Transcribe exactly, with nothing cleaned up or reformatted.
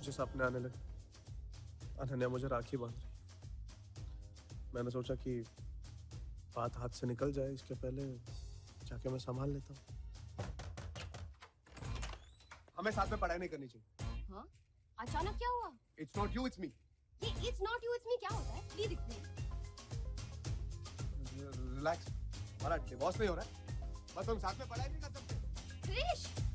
मुझे सपने आने लगे। अनन्या मुझे राखी बांध रही। मैंने सोचा कि बात हाथ से निकल जाए, इसके पहले जाके मैं संभाल लेता हूँ। हमें साथ में पढ़ाई नहीं करनी चाहिए। हाँ? अचानक क्या हुआ? It's not you, it's me. ये It's not you, it's me क्या होता है? Please explain. रिलैक्स, हमारा डिवोर्स नहीं हो रहा है, बस हम साथ में पढ़ाई नहीं कर सकते। क्रिश!